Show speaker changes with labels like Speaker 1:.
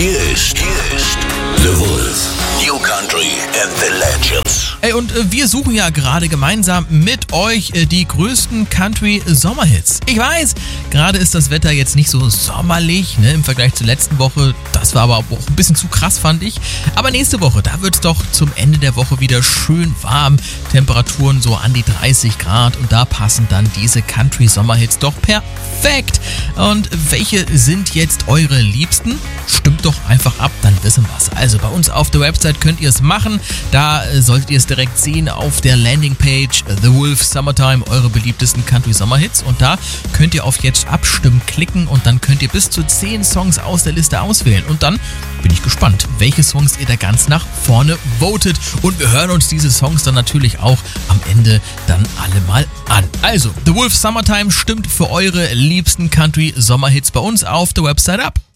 Speaker 1: Hier ist The Wolf. New Country and the Legends.
Speaker 2: Ey, und wir suchen ja gerade gemeinsam mit euch die größten Country-Sommerhits. Ich weiß, gerade ist das Wetter jetzt nicht so sommerlich, ne, im Vergleich zur letzten Woche. Das war aber auch ein bisschen zu krass, fand ich. Aber nächste Woche, da wird es doch zum Ende der Woche wieder schön warm. Temperaturen so an die 30 Grad und da passen dann diese Country-Sommerhits doch perfekt. Und welche sind jetzt eure Liebsten? Stimmt doch einfach ab, dann wissen wir's. Also bei uns auf der Website könnt ihr es machen. Da solltet ihr es direkt sehen auf der Landingpage The Wolf Summertime, eure beliebtesten Country-Sommerhits. Und da könnt ihr auf Jetzt abstimmen klicken und dann könnt ihr bis zu 10 Songs aus der Liste auswählen. Und dann bin ich gespannt, welche Songs ihr da ganz nach vorne votet. Und wir hören uns diese Songs dann natürlich auch am Ende dann alle mal an. Also, The Wolf Summertime stimmt für eure liebsten Country-Sommerhits bei uns auf der Website ab.